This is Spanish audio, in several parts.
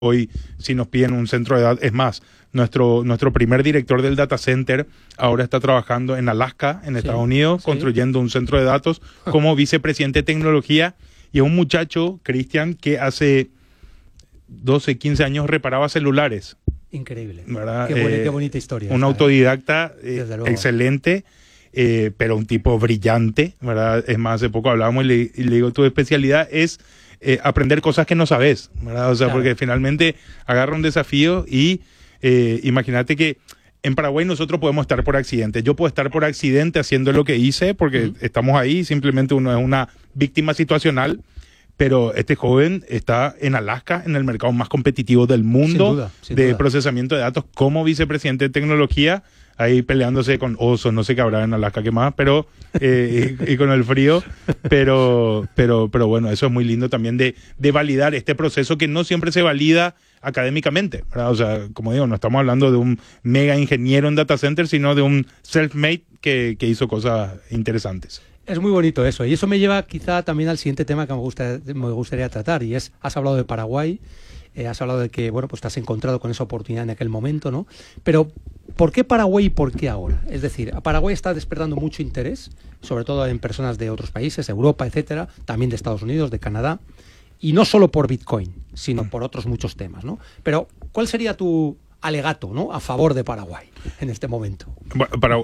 hoy si nos piden un centro de datos. Es más, nuestro primer director del data center ahora está trabajando en Alaska, en Estados Unidos, construyendo un centro de datos como vicepresidente de tecnología. Y es un muchacho, Cristian, que hace 12, 15 años reparaba celulares. Increíble. ¿Verdad? Qué bonita historia. Un autodidacta excelente, pero un tipo brillante, ¿verdad? Es más, hace poco hablábamos y le digo, tu especialidad es aprender cosas que no sabes, ¿verdad? O sea, claro, porque finalmente agarra un desafío y imagínate que en Paraguay nosotros podemos estar por accidente. Yo puedo estar por accidente haciendo lo que hice porque estamos ahí, simplemente uno es una víctima situacional. Pero este joven está en Alaska, en el mercado más competitivo del mundo sin duda. Procesamiento de datos como vicepresidente de tecnología, ahí peleándose con osos, no sé qué habrá en Alaska, qué más, pero y con el frío. Pero bueno, eso es muy lindo también de validar este proceso que no siempre se valida académicamente, ¿verdad? O sea, como digo, no estamos hablando de un mega ingeniero en data center, sino de un self-made que hizo cosas interesantes. Es muy bonito eso, y eso me lleva quizá también al siguiente tema que me gustaría tratar, y es, has hablado de Paraguay, has hablado de que, bueno, pues te has encontrado con esa oportunidad en aquel momento, ¿no? Pero, ¿por qué Paraguay y por qué ahora? Es decir, Paraguay está despertando mucho interés, sobre todo en personas de otros países, Europa, etcétera, también de Estados Unidos, de Canadá, y no solo por Bitcoin, sino por otros muchos temas, ¿no? Pero, ¿cuál sería tu alegato, ¿no?, a favor de Paraguay en este momento? Bueno,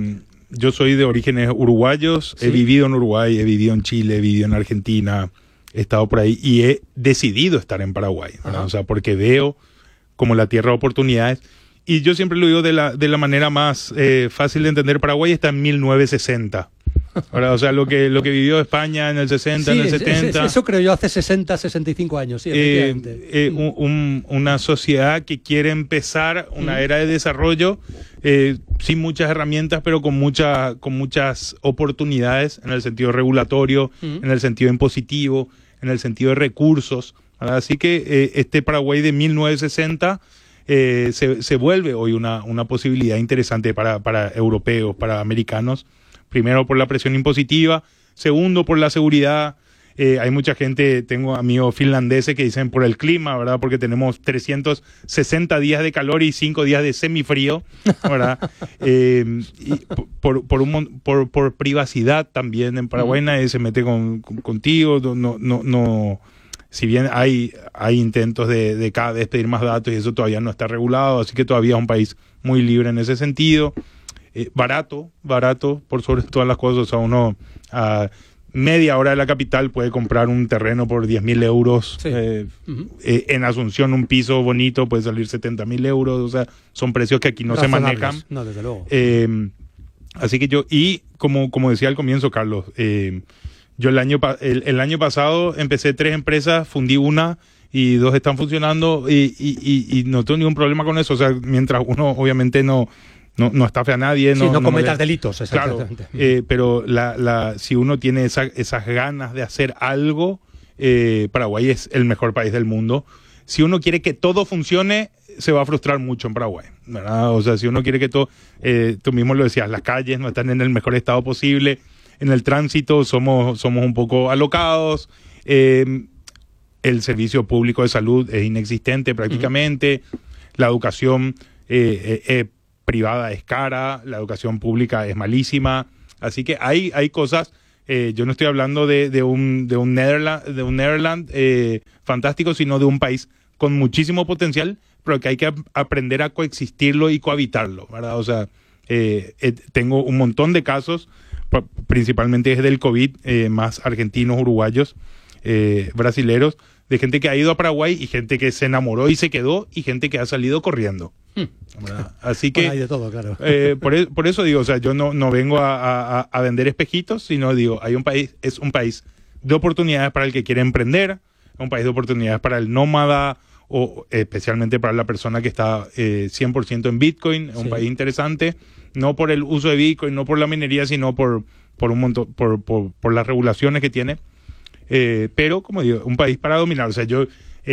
yo soy de orígenes uruguayos, he vivido en Uruguay, he vivido en Chile, he vivido en Argentina, he estado por ahí y he decidido estar en Paraguay, ¿verdad? O sea, porque veo como la tierra de oportunidades. Y yo siempre lo digo de la manera más fácil de entender. Paraguay está en 1960. ¿Verdad? O sea, lo que vivió España en el 60, en el 70. Eso creo yo hace 60, 65 años, sí, efectivamente. Una sociedad que quiere empezar una era de desarrollo sin muchas herramientas, pero con muchas oportunidades en el sentido regulatorio, en el sentido impositivo, en el sentido de recursos, ¿verdad? Así que este Paraguay de 1960 se vuelve hoy una posibilidad interesante para europeos, para americanos. Primero por la presión impositiva, segundo por la seguridad. Hay mucha gente, tengo amigos finlandeses que dicen por el clima, ¿verdad? Porque tenemos 360 días de calor y 5 días de semifrío, ¿verdad? Y por privacidad también. En Paraguay nadie se mete contigo, no. Si bien hay intentos de cada vez pedir más datos y eso todavía no está regulado, así que todavía es un país muy libre en ese sentido. Barato, por sobre todas las cosas. O sea, uno a media hora de la capital puede comprar un terreno por 10.000 euros. En Asunción un piso bonito puede salir 70.000 euros. O sea, son precios que aquí no se manejan. No, desde luego. Así que como decía al comienzo, Carlos, yo el año pasado empecé 3 empresas, fundí una y 2 están funcionando y no tengo ningún problema con eso. O sea, mientras uno obviamente no estafe a nadie. No cometas delitos, exactamente. Claro, pero si uno tiene esas ganas de hacer algo, Paraguay es el mejor país del mundo. Si uno quiere que todo funcione, se va a frustrar mucho en Paraguay, ¿verdad? O sea, si uno quiere que todo, tú mismo lo decías, las calles no están en el mejor estado posible, en el tránsito somos un poco alocados, el servicio público de salud es inexistente prácticamente, la educación privada es cara, la educación pública es malísima, así que hay cosas. Yo no estoy hablando de un Netherlands fantástico, sino de un país con muchísimo potencial, pero que hay que aprender a coexistirlo y cohabitarlo, ¿verdad? O sea, tengo un montón de casos, principalmente desde el COVID, más argentinos, uruguayos, brasileros, de gente que ha ido a Paraguay y gente que se enamoró y se quedó y gente que ha salido corriendo. ¿Verdad? Así que bueno, hay de todo, claro. por eso digo, o sea, yo no vengo a vender espejitos, sino digo, es un país de oportunidades para el que quiere emprender, un país de oportunidades para el nómada o especialmente para la persona que está 100% en Bitcoin, es un país interesante, no por el uso de Bitcoin, no por la minería, sino por un montón, por las regulaciones que tiene. Pero, como digo, un país para dominar. O sea, yo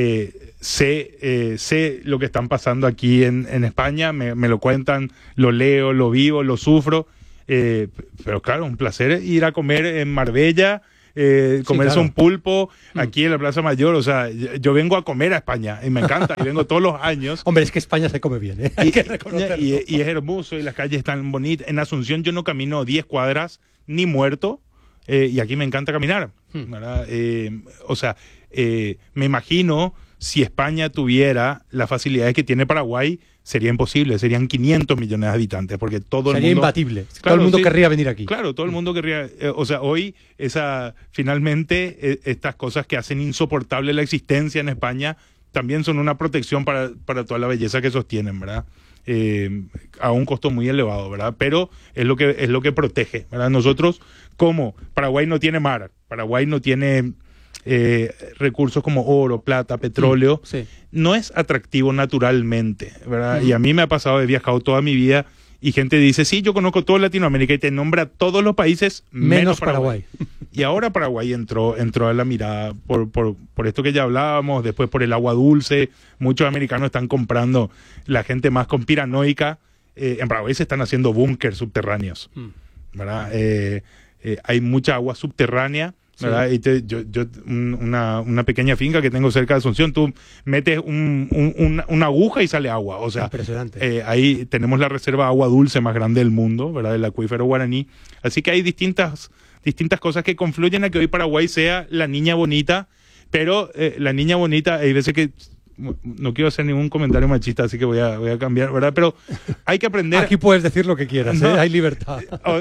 sé lo que están pasando aquí en España, me lo cuentan, lo leo, lo vivo, lo sufro. Pero claro, un placer ir a comer en Marbella, comerse claro. un pulpo aquí en la Plaza Mayor. O sea, yo vengo a comer a España y me encanta, y vengo todos los años. Hombre, es que España se come bien, ¿eh? Hay que reconocerlo. Y es hermoso, y las calles están bonitas. En Asunción yo no camino 10 cuadras ni muerto, y aquí me encanta caminar, ¿verdad? O sea, me imagino si España tuviera las facilidades que tiene Paraguay, sería imposible, serían 500 millones de habitantes, porque todo Sería el mundo... imbatible. Claro, todo el mundo sí, querría venir aquí. Claro, todo el mundo querría... o sea, hoy, finalmente, estas cosas que hacen insoportable la existencia en España también son una protección para toda la belleza que sostienen, ¿verdad? A un costo muy elevado, ¿verdad? Pero es lo que protege, ¿verdad? Nosotros, como Paraguay no tiene mar, Paraguay no tiene recursos como oro, plata, petróleo, Sí. no es atractivo naturalmente, ¿verdad? Y a mí me ha pasado, he viajado toda mi vida y gente dice, sí, yo conozco toda Latinoamérica, y te nombra todos los países menos Paraguay. Y ahora Paraguay entró a la mirada por esto que ya hablábamos, después por el agua dulce. Muchos americanos están comprando, la gente más conspiranoica. En Paraguay se están haciendo búnkers subterráneos, ¿verdad? Hay mucha agua subterránea, ¿verdad? Sí. Y una pequeña finca que tengo cerca de Asunción, tú metes una aguja y sale agua. O sea, impresionante. Ahí tenemos la reserva de agua dulce más grande del mundo, ¿verdad? El acuífero Guaraní. Así que hay distintas cosas que confluyen a que hoy Paraguay sea la niña bonita, pero la niña bonita, hay veces que... No quiero hacer ningún comentario machista, así que voy a cambiar, ¿verdad? Pero hay que aprender... Aquí puedes decir lo que quieras, ¿no? Hay libertad.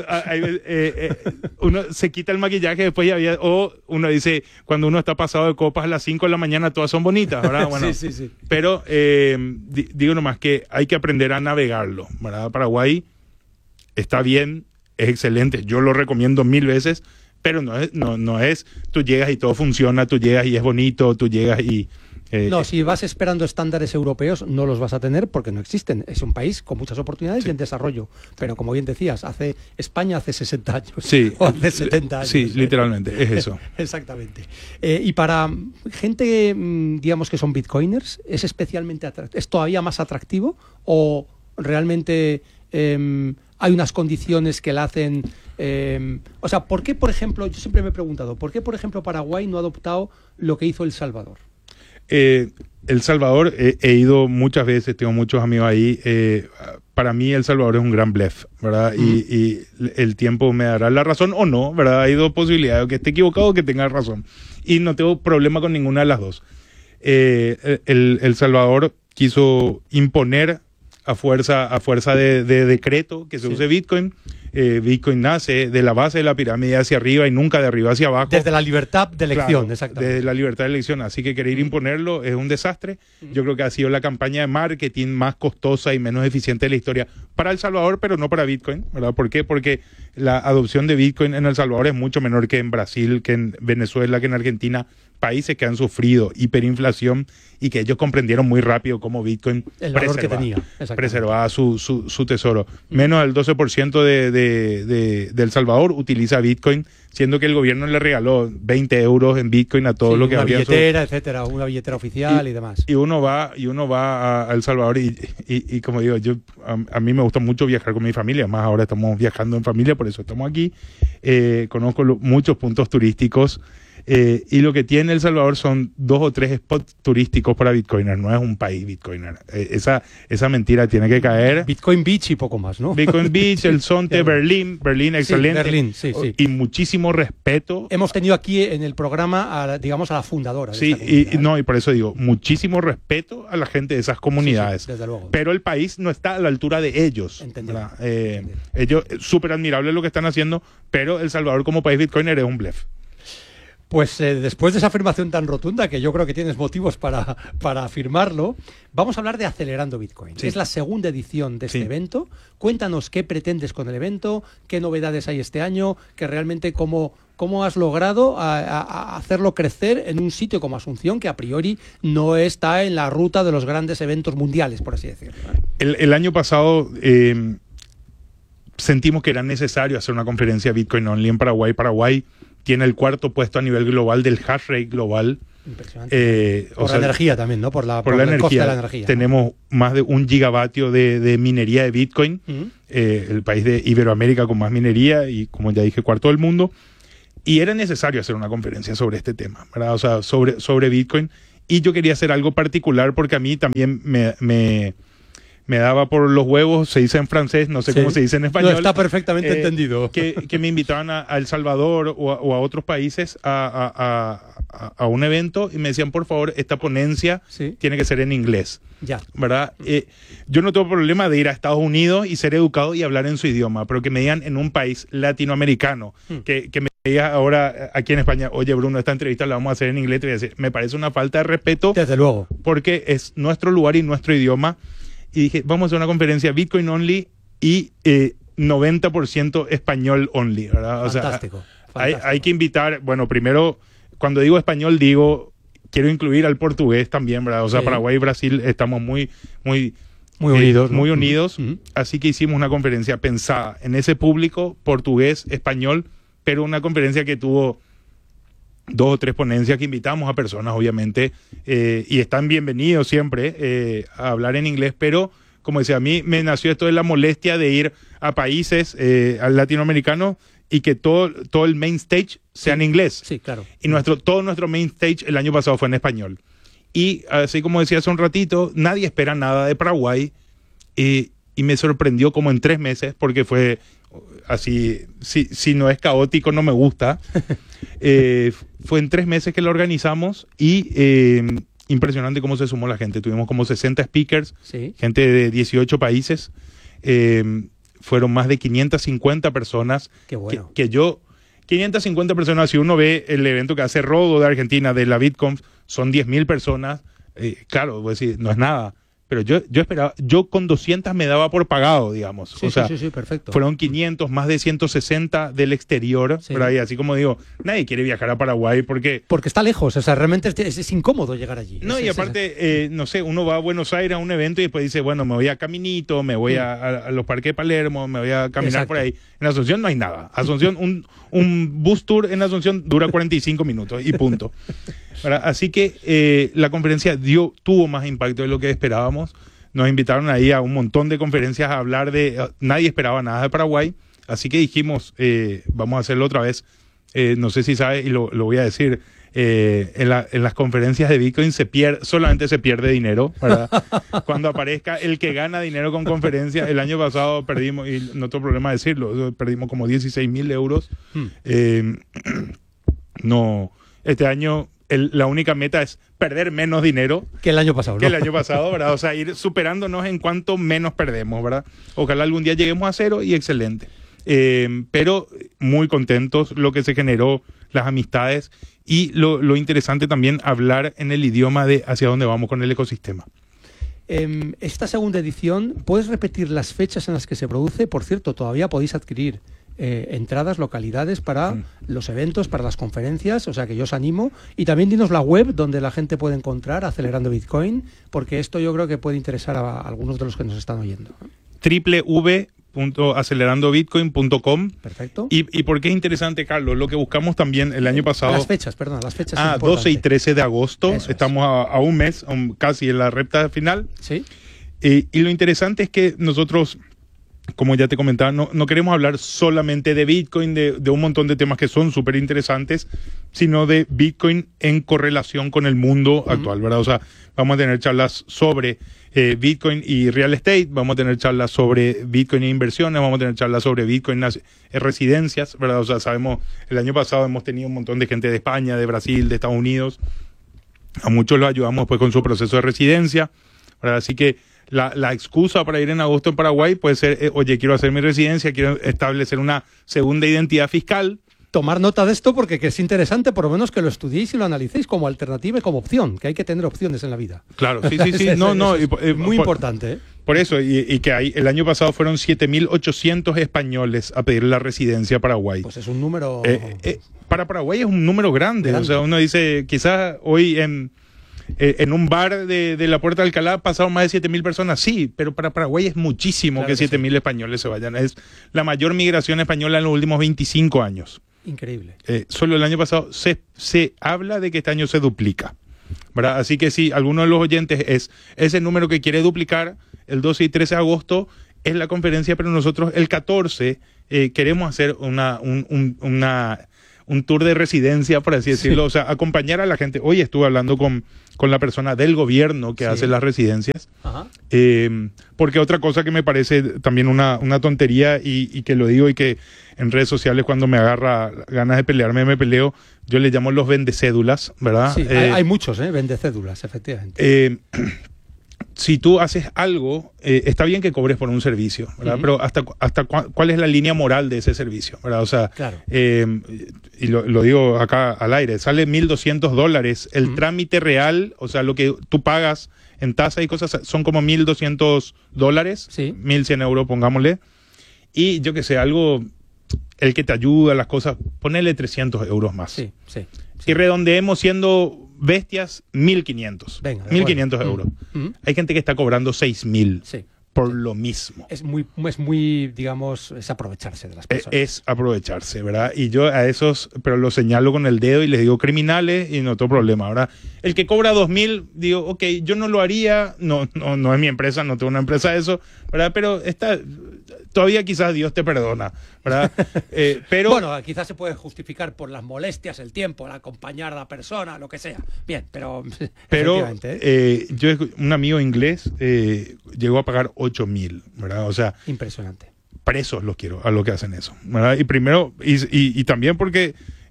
Uno se quita el maquillaje después o uno dice, cuando uno está pasado de copas a las 5 de la mañana, todas son bonitas, ¿verdad? Bueno, sí. Pero digo nomás que hay que aprender a navegarlo, ¿verdad? Paraguay está bien, es excelente, yo lo recomiendo 1000 veces, pero no es tú llegas y todo funciona, tú llegas y es bonito, tú llegas y... no, si vas esperando estándares europeos, no los vas a tener porque no existen. Es un país con muchas oportunidades y en desarrollo. Pero como bien decías, España hace 60 años. Sí, o hace 70 años. Sí, literalmente, es eso. Exactamente. Y para gente, digamos que son bitcoiners, ¿es especialmente es todavía más atractivo o realmente hay unas condiciones que la hacen... o sea, ¿por qué, por ejemplo, yo siempre me he preguntado, ¿por qué, por ejemplo, Paraguay no ha adoptado lo que hizo El Salvador? El Salvador, he ido muchas veces, tengo muchos amigos ahí. Para mí El Salvador es un gran bluff, ¿verdad? Y el tiempo me dará la razón o no, ¿verdad? Hay dos posibilidades, o que esté equivocado o que tenga razón. Y no tengo problema con ninguna de las dos. El Salvador quiso imponer a fuerza de decreto que se use Bitcoin. Bitcoin nace de la base de la pirámide hacia arriba y nunca de arriba hacia abajo. Desde la libertad de elección, claro, exactamente. Desde la libertad de elección. Así que querer imponerlo es un desastre. Yo creo que ha sido la campaña de marketing más costosa y menos eficiente de la historia para El Salvador, pero no para Bitcoin, ¿verdad? ¿Por qué? Porque la adopción de Bitcoin en El Salvador es mucho menor que en Brasil, que en Venezuela, que en Argentina, países que han sufrido hiperinflación y que ellos comprendieron muy rápido cómo Bitcoin preservaba su tesoro. Menos del 12% de El Salvador utiliza Bitcoin, siendo que el gobierno le regaló 20 euros en Bitcoin a todos los que había. Una billetera, etcétera, una billetera oficial y demás. Y uno va a El Salvador y como digo, a mí me gusta mucho viajar con mi familia, más ahora estamos viajando en familia, por eso estamos aquí. Conozco muchos puntos turísticos. Y lo que tiene El Salvador son 2 o 3 spots turísticos para bitcoiner, no es un país bitcoiner. Esa mentira tiene que caer. Bitcoin Beach y poco más, ¿no? Bitcoin Beach, El Zonte, Berlín excelente. Berlín, sí. Y muchísimo respeto. Hemos tenido aquí en el programa, a la fundadora. Sí, y por eso digo, muchísimo respeto a la gente de esas comunidades. Sí, desde luego. Pero el país no está a la altura de ellos. Entendido. Ellos, súper admirable lo que están haciendo, pero El Salvador como país bitcoiner es un bluff. Pues después de esa afirmación tan rotunda, que yo creo que tienes motivos para afirmarlo, vamos a hablar de Acelerando Bitcoin. Sí. Es la segunda edición de este evento. Cuéntanos qué pretendes con el evento, qué novedades hay este año, que realmente cómo has logrado a hacerlo crecer en un sitio como Asunción, que a priori no está en la ruta de los grandes eventos mundiales, por así decirlo. El año pasado sentimos que era necesario hacer una conferencia Bitcoin Only en Paraguay. Paraguay tiene el 4º puesto a nivel global del hash rate global. Impresionante. Por la energía también, ¿no? Por la energía. Coste de la energía. Tenemos más de 1 gigavatio de minería de Bitcoin. El país de Iberoamérica con más minería y, como ya dije, 4º del mundo. Y era necesario hacer una conferencia sobre este tema, ¿verdad? O sea, sobre Bitcoin. Y yo quería hacer algo particular porque a mí también me daba por los huevos, se dice en francés, no sé cómo se dice en español. No, está perfectamente entendido. Que me invitaban a El Salvador o a otros países a un evento y me decían, por favor, esta ponencia tiene que ser en inglés. Ya. ¿Verdad? Yo no tengo problema de ir a Estados Unidos y ser educado y hablar en su idioma, pero que me digan en un país latinoamericano, que me diga ahora aquí en España, oye Bruno, esta entrevista la vamos a hacer en inglés, te voy a decir, me parece una falta de respeto. Desde luego. Porque es nuestro lugar y nuestro idioma. Y dije, vamos a hacer una conferencia Bitcoin only y 90% español only, ¿verdad? Fantástico. O sea, hay que invitar, bueno, primero, cuando digo español, quiero incluir al portugués también, ¿verdad? O sea, Paraguay y Brasil estamos muy unidos, ¿no? Muy unidos. Así que hicimos una conferencia pensada en ese público, portugués, español, pero una conferencia que tuvo 2 o 3 ponencias que invitamos a personas, obviamente, y están bienvenidos siempre a hablar en inglés, pero, como decía, a mí me nació esto de la molestia de ir a países latinoamericanos y que todo el main stage sea en inglés. Sí, claro. Y todo nuestro main stage el año pasado fue en español. Y así como decía hace un ratito, nadie espera nada de Paraguay, y me sorprendió como en 3 meses, porque fue así, si no es caótico no me gusta. Fue en 3 meses que lo organizamos y impresionante cómo se sumó la gente. Tuvimos como 60 speakers, gente de 18 países. Fueron más de 550 personas. Qué bueno. 550 personas, si uno ve el evento que hace Rodo de Argentina, de la BitConf, son 10.000 personas. Claro, voy a decir, no es nada. Pero yo esperaba, yo con 200 me daba por pagado, digamos. Sí, o sea, sí, perfecto. Fueron 500, más de 160 del exterior. ¿Verdad? Y así como digo, nadie quiere viajar a Paraguay porque está lejos, o sea, realmente es incómodo llegar allí. No, y aparte, no sé, uno va a Buenos Aires a un evento y después dice, bueno, me voy a Caminito, me voy a los parques de Palermo, me voy a caminar por ahí. En Asunción no hay nada. Asunción, un bus tour en Asunción dura 45 minutos y punto. ¿Verdad? Así que la conferencia tuvo más impacto de lo que esperábamos. Nos invitaron ahí a un montón de conferencias a hablar nadie esperaba nada de Paraguay, así que dijimos, vamos a hacerlo otra vez. No sé si sabes, y lo voy a decir, en las conferencias de Bitcoin solamente se pierde dinero, ¿verdad? Cuando aparezca el que gana dinero con conferencias. El año pasado perdimos, y no tengo problema decirlo, perdimos como 16.000 euros. Este año la única meta es perder menos dinero que el año pasado, ¿no? Que el año pasado, ¿verdad? O sea, ir superándonos en cuanto menos perdemos, ¿verdad? Ojalá algún día lleguemos a 0 y excelente. Pero muy contentos, lo que se generó, las amistades y lo interesante también hablar en el idioma de hacia dónde vamos con el ecosistema. Esta segunda edición, ¿puedes repetir las fechas en las que se produce? Por cierto, todavía podéis adquirir entradas, localidades para los eventos, para las conferencias, o sea que yo os animo. Y también dinos la web donde la gente puede encontrar Acelerando Bitcoin, porque esto yo creo que puede interesar a algunos de los que nos están oyendo. www.acelerandobitcoin.com. Perfecto. ¿Y por qué es interesante, Carlos? Lo que buscamos también el año pasado... Las fechas. 12 y 13 de agosto. Eso estamos a un mes, casi en la recta final. Sí. Y lo interesante es que nosotros, como ya te comentaba, no queremos hablar solamente de Bitcoin, de un montón de temas que son súper interesantes, sino de Bitcoin en correlación con el mundo actual, ¿verdad? O sea, vamos a tener charlas sobre Bitcoin y real estate, vamos a tener charlas sobre Bitcoin e inversiones, vamos a tener charlas sobre Bitcoin residencias, ¿verdad? O sea, sabemos, el año pasado hemos tenido un montón de gente de España, de Brasil, de Estados Unidos. A muchos los ayudamos pues con su proceso de residencia, ¿verdad? Así que la excusa para ir en agosto en Paraguay puede ser, oye, quiero hacer mi residencia, quiero establecer una segunda identidad fiscal. Tomar nota de esto porque que es interesante, por lo menos que lo estudiéis y lo analicéis como alternativa y como opción, que hay que tener opciones en la vida. Claro, sí. Muy importante, ¿eh? Por eso, y que el año pasado fueron 7.800 españoles a pedir la residencia a Paraguay. Pues es un número... para Paraguay es un número grande. O sea, uno dice, quizás hoy en un bar de la Puerta de Alcalá pasaron más de 7.000 personas, sí, pero para Paraguay es muchísimo, claro, que 7.000 españoles se vayan. Es la mayor migración española en los últimos 25 años. Increíble. Solo el año pasado se habla de que este año se duplica, ¿verdad? Así que si alguno de los oyentes es ese número que quiere duplicar, el 12 y 13 de agosto es la conferencia, pero nosotros el 14 queremos hacer un tour de residencia, por así decirlo, o sea, acompañar a la gente. Hoy estuve hablando con la persona del gobierno que hace las residencias, porque otra cosa que me parece también una tontería y que lo digo y que en redes sociales cuando me agarra ganas de pelearme, me peleo, yo le llamo los vendecédulas, ¿verdad? Sí, hay muchos, vendecédulas, efectivamente. Si tú haces algo, está bien que cobres por un servicio, ¿verdad? Pero ¿cuál es la línea moral de ese servicio, ¿verdad? O sea, claro. Y lo digo acá al aire, sale $1,200, el trámite real, o sea, lo que tú pagas en tasa y cosas, son como $1,200, 1.100 euros, pongámosle, y yo que sé, algo, el que te ayuda, las cosas, ponele 300 euros más. Sí. Y redondeemos siendo bestias, 1.500. Venga, 1.500 euros. Hay gente que está cobrando 6.000 por lo mismo. Es muy, digamos, es aprovecharse de las personas. Es aprovecharse, ¿verdad? Y yo a esos, pero los señalo con el dedo y les digo criminales y no tengo problema, ¿verdad? El que cobra 2.000, digo, ok, yo no lo haría, no es mi empresa, no tengo una empresa de eso, ¿verdad? Pero todavía quizás Dios te perdona, ¿verdad? Pero bueno, quizás se puede justificar por las molestias, el tiempo, el acompañar a la persona, lo que sea. Bien, pero yo, un amigo inglés llegó a pagar 8.000, ¿verdad? O sea, impresionante. Presos los quiero a lo que hacen eso, ¿verdad? Y primero, y también porque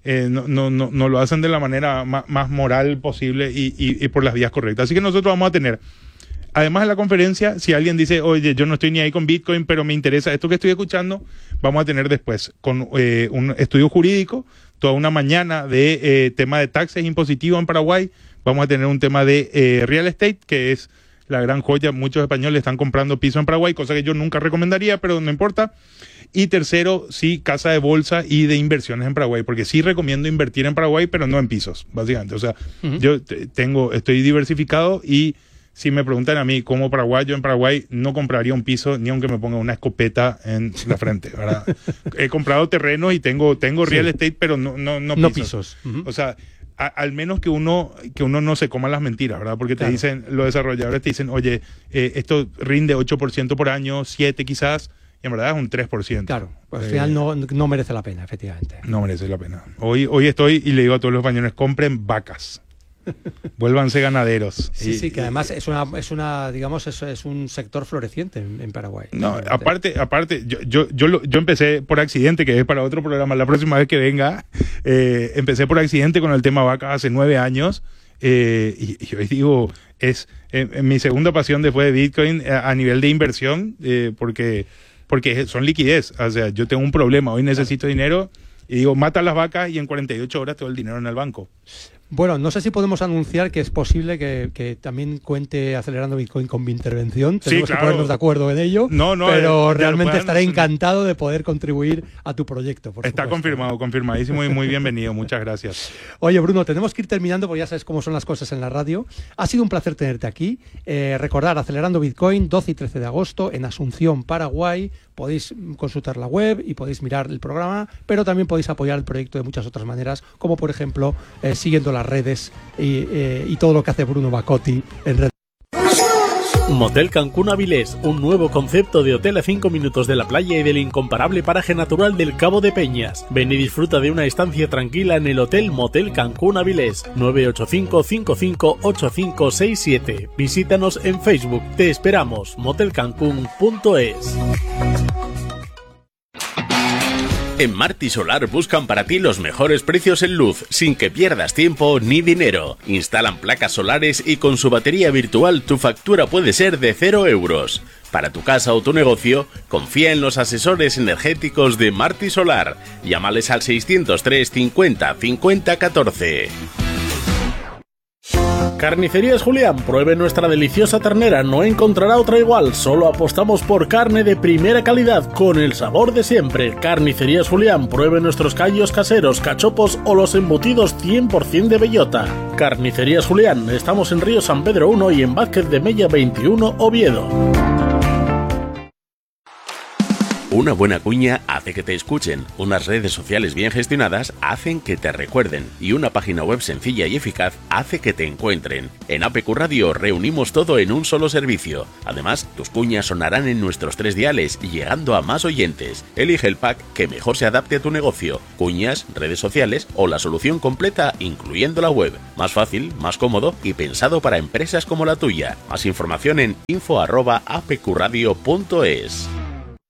no lo hacen de la manera más moral posible y por las vías correctas. Así que nosotros vamos a tener, además de la conferencia, si alguien dice, oye, yo no estoy ni ahí con Bitcoin, pero me interesa esto que estoy escuchando, vamos a tener después con un estudio jurídico, toda una mañana de tema de taxes impositivos en Paraguay, vamos a tener un tema de real estate, que es la gran joya. Muchos españoles están comprando piso en Paraguay, cosa que yo nunca recomendaría, pero no importa. Y tercero, sí, casa de bolsa y de inversiones en Paraguay, porque sí recomiendo invertir en Paraguay, pero no en pisos, básicamente. O sea, yo estoy diversificado y si me preguntan a mí como paraguayo, en Paraguay no compraría un piso ni aunque me ponga una escopeta en la frente, ¿verdad? He comprado terrenos y tengo real estate, pero no pisos. O sea, al menos que uno no se coma las mentiras, ¿verdad? Porque te dicen, los desarrolladores te dicen, oye, esto rinde 8% por año, 7% quizás, y en verdad es un 3%. Claro, pues al final no merece la pena, efectivamente. No merece la pena. Hoy estoy y le digo a todos los españoles, compren vacas. Vuélvanse ganaderos. Sí, que además es un sector floreciente en Paraguay. No, aparte, yo empecé por accidente, que es para otro programa, la próxima vez que venga, empecé por accidente con el tema vacas hace 9 años, y hoy digo, es mi segunda pasión después de Bitcoin a nivel de inversión, porque son liquidez, o sea, yo tengo un problema, hoy necesito dinero, y digo, mata las vacas y en 48 horas todo el dinero en el banco. Bueno, no sé si podemos anunciar que es posible que también cuente Acelerando Bitcoin con mi intervención. Tenemos que ponernos de acuerdo en ello. Pero realmente estaré encantado de poder contribuir a tu proyecto. Está confirmado, confirmadísimo y muy bienvenido. Muchas gracias. Oye, Bruno, tenemos que ir terminando porque ya sabes cómo son las cosas en la radio. Ha sido un placer tenerte aquí. Recordar, Acelerando Bitcoin, 12 y 13 de agosto en Asunción, Paraguay. Podéis consultar la web y podéis mirar el programa, pero también podéis apoyar el proyecto de muchas otras maneras, como por ejemplo siguiendo las redes y todo lo que hace Bruno Bacotti en redes. Motel Cancún Avilés, un nuevo concepto de hotel a 5 minutos de la playa y del incomparable paraje natural del Cabo de Peñas. Ven y disfruta de una estancia tranquila en el Hotel Motel Cancún Avilés, 985-55-8567. Visítanos en Facebook. Te esperamos. motelcancún.es. En Marti Solar buscan para ti los mejores precios en luz, sin que pierdas tiempo ni dinero. Instalan placas solares y con su batería virtual tu factura puede ser de 0 euros. Para tu casa o tu negocio, confía en los asesores energéticos de Marti Solar. Llámales al 603 50 50 14. Carnicerías Julián, pruebe nuestra deliciosa ternera, no encontrará otra igual, solo apostamos por carne de primera calidad, con el sabor de siempre. Carnicerías Julián, pruebe nuestros callos caseros, cachopos o los embutidos 100% de bellota. Carnicerías Julián, estamos en Río San Pedro 1 y en Vázquez de Mella 21, Oviedo. Una buena cuña hace que te escuchen, unas redes sociales bien gestionadas hacen que te recuerden y una página web sencilla y eficaz hace que te encuentren. En APQ Radio reunimos todo en un solo servicio. Además, tus cuñas sonarán en nuestros 3 diales, llegando a más oyentes. Elige el pack que mejor se adapte a tu negocio, cuñas, redes sociales o la solución completa incluyendo la web. Más fácil, más cómodo y pensado para empresas como la tuya. Más información en info@apqradio.es.